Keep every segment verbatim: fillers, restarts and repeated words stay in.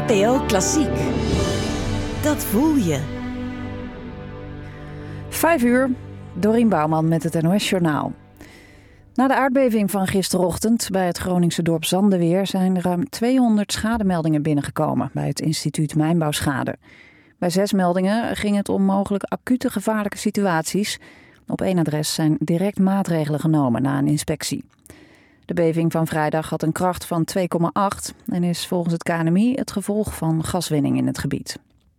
N P O Klassiek. Dat voel je. Vijf uur, Dorien Bouwman met het N O S-journaal. Na de aardbeving van gisterochtend bij het Groningse dorp Zandeweer zijn ruim tweehonderd schademeldingen binnengekomen bij het instituut Mijnbouwschade. Bij zes meldingen ging het om mogelijk acute gevaarlijke situaties. Op één adres zijn direct maatregelen genomen na een inspectie. De beving van vrijdag had een kracht van twee komma acht en is volgens het K N M I het gevolg van gaswinning in het gebied.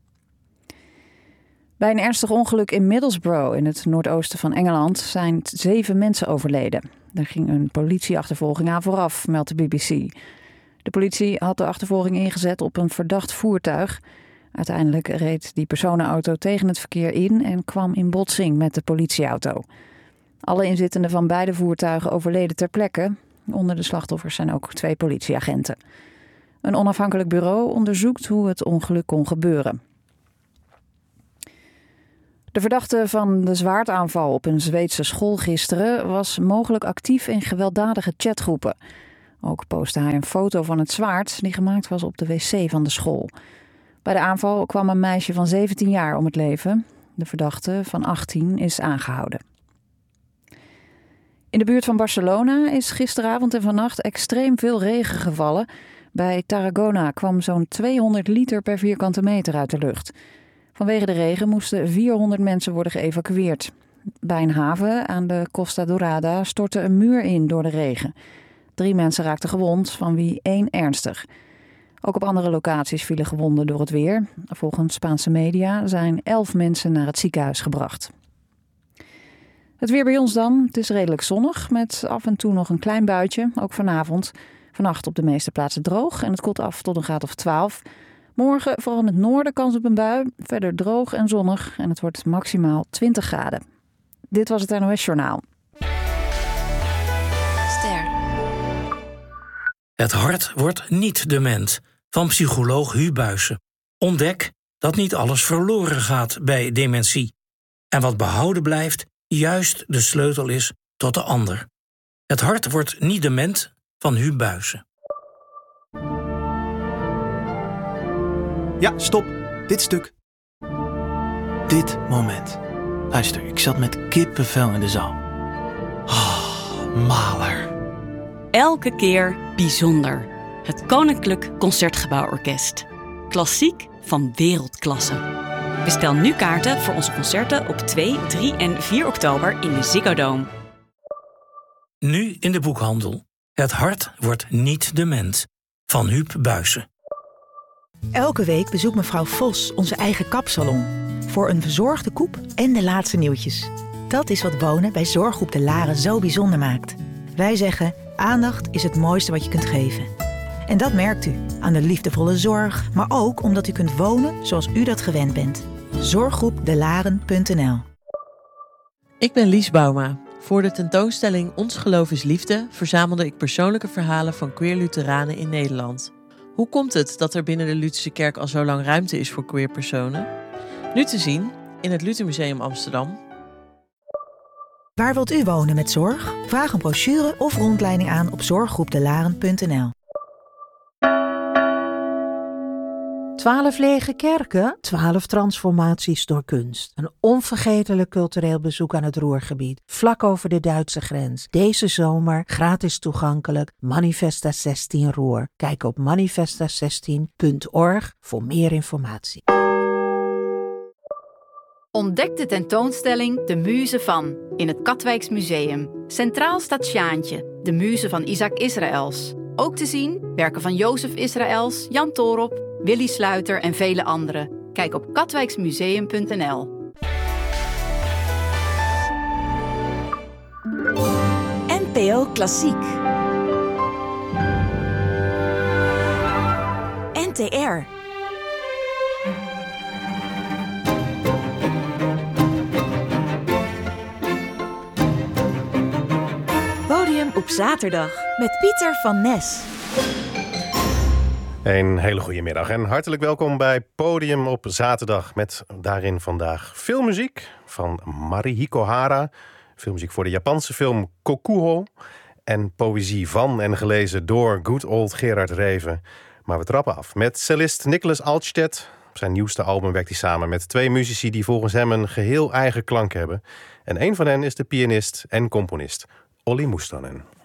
Bij een ernstig ongeluk in Middlesbrough in het noordoosten van Engeland zijn zeven mensen overleden. Er ging een politieachtervolging aan vooraf, meldt de B B C. De politie had de achtervolging ingezet op een verdacht voertuig. Uiteindelijk reed die personenauto tegen het verkeer in en kwam in botsing met de politieauto. Alle inzittenden van beide voertuigen overleden ter plekke. Onder de slachtoffers zijn ook twee politieagenten. Een onafhankelijk bureau onderzoekt hoe het ongeluk kon gebeuren. De verdachte van de zwaardaanval op een Zweedse school gisteren was mogelijk actief in gewelddadige chatgroepen. Ook postte hij een foto van het zwaard die gemaakt was op de wc van de school. Bij de aanval kwam een meisje van zeventien jaar om het leven. De verdachte van achttien is aangehouden. In de buurt van Barcelona is gisteravond en vannacht extreem veel regen gevallen. Bij Tarragona kwam zo'n tweehonderd liter per vierkante meter uit de lucht. Vanwege de regen moesten vierhonderd mensen worden geëvacueerd. Bij een haven aan de Costa Dorada stortte een muur in door de regen. Drie mensen raakten gewond, van wie één ernstig. Ook op andere locaties vielen gewonden door het weer. Volgens Spaanse media zijn elf mensen naar het ziekenhuis gebracht. Het weer bij ons dan. Het is redelijk zonnig met af en toe nog een klein buitje, ook vanavond. Vannacht op de meeste plaatsen droog en het koelt af tot een graad of twaalf. Morgen vooral in het noorden kans op een bui. Verder droog en zonnig en het wordt maximaal twintig graden. Dit was het N O S-journaal. Ster. Het hart wordt niet dement, van psycholoog Hu Buijsen. Ontdek dat niet alles verloren gaat bij dementie. En wat behouden blijft, juist de sleutel is tot de ander. Het hart wordt niet dement, van Hu Buijsen. Ja, stop. Dit stuk. Dit moment. Luister, ik zat met kippenvel in de zaal. Oh, maler. Elke keer bijzonder. Het Koninklijk Concertgebouworkest. Klassiek van wereldklasse. Bestel nu kaarten voor onze concerten op twee, drie en vier oktober in de Ziggo Dome. Nu in de boekhandel. Het hart wordt niet dement, van Huub Buijsen. Elke week bezoekt mevrouw Vos onze eigen kapsalon. Voor een verzorgde koep en de laatste nieuwtjes. Dat is wat wonen bij Zorggroep De Laren zo bijzonder maakt. Wij zeggen, aandacht is het mooiste wat je kunt geven. En dat merkt u aan de liefdevolle zorg, maar ook omdat u kunt wonen zoals u dat gewend bent. zorggroep de laren punt n l. Ik ben Lies Bouma. Voor de tentoonstelling Ons Geloof is Liefde verzamelde ik persoonlijke verhalen van queer Lutheranen in Nederland. Hoe komt het dat er binnen de Lutherse kerk al zo lang ruimte is voor queer personen? Nu te zien in het Luthermuseum Amsterdam. Waar wilt u wonen met zorg? Vraag een brochure of rondleiding aan op zorggroep de laren punt n l. Twaalf lege kerken, twaalf transformaties door kunst. Een onvergetelijk cultureel bezoek aan het Ruhrgebied, vlak over de Duitse grens. Deze zomer gratis toegankelijk, Manifesta zestien Ruhr. Kijk op manifesta zestien punt org voor meer informatie. Ontdek de tentoonstelling De Muze van in het Katwijks Museum. Centraal staat Sjaantje, de muze van Isaac Israëls. Ook te zien werken van Jozef Israëls, Jan Toorop, Willy Sluiter en vele anderen. Kijk op katwijksmuseum punt n l. N P O Klassiek. N T R. Podium op zaterdag met Pieter van Nes. Een hele goede middag en hartelijk welkom bij Podium op zaterdag. Met daarin vandaag filmmuziek van Marihiko Hara. Filmmuziek voor de Japanse film Kokuho. En poëzie van en gelezen door good old Gerard Reven. Maar we trappen af. Met cellist Nicholas Altstedt. Op zijn nieuwste album werkt hij samen met twee muzici die volgens hem een geheel eigen klank hebben. En een van hen is de pianist en componist Olly Mustonen.